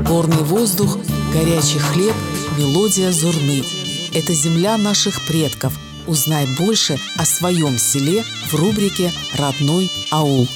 Горный воздух, горячий хлеб, мелодия Зурны. Это земля наших предков. Узнай больше о своем селе в рубрике «Родной аул».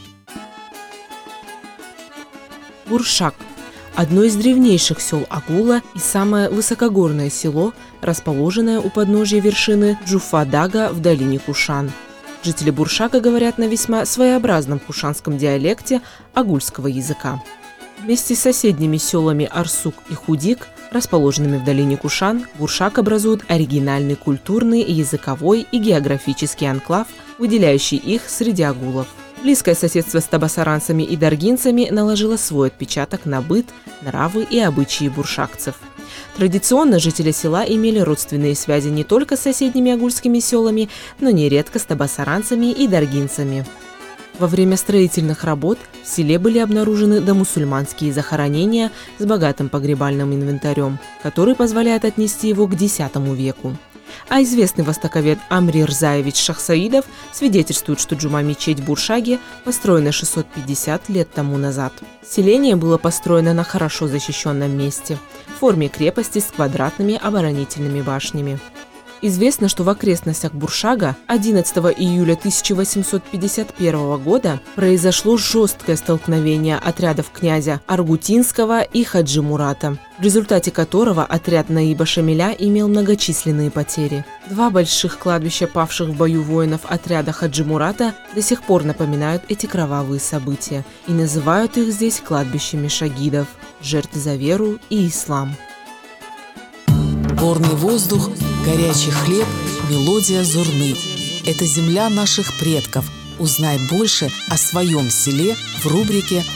Буршак – одно из древнейших сел Агула и самое высокогорное село, расположенное у подножия вершины Джуфа-Дага в долине Кушан. Жители Буршака говорят на весьма своеобразном кушанском диалекте агульского языка. Вместе с соседними селами Арсук и Худик, расположенными в долине Кушан, Буршак образует оригинальный культурный, языковой и географический анклав, выделяющий их среди агулов. Близкое соседство с табасаранцами и даргинцами наложило свой отпечаток на быт, нравы и обычаи буршакцев. Традиционно жители села имели родственные связи не только с соседними агульскими селами, но нередко с табасаранцами и даргинцами. Во время строительных работ в селе были обнаружены домусульманские захоронения с богатым погребальным инвентарем, который позволяет отнести его к X веку. А известный востоковед Амри Рзаевич Шахсаидов свидетельствует, что джума-мечеть в Буршаге построена 650 лет тому назад. Селение было построено на хорошо защищенном месте, в форме крепости с квадратными оборонительными башнями. Известно, что в окрестностях Буршага 11 июля 1851 года произошло жесткое столкновение отрядов князя Аргутинского и Хаджи Мурата, в результате которого отряд Наиба Шамиля имел многочисленные потери. Два больших кладбища павших в бою воинов отряда Хаджи Мурата до сих пор напоминают эти кровавые события и называют их здесь кладбищами шагидов, жертв за веру и ислам. Горный воздух, горячий хлеб, мелодия Зурны. Это земля наших предков. Узнай больше о своем селе в рубрике